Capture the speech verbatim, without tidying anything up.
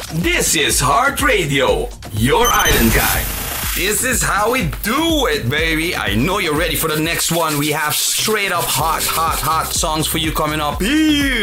This is Heart Radio, your island guy. This is how we do it, baby. I know you're ready for the next one. We have straight up hot, hot, hot songs for you coming up. Ew.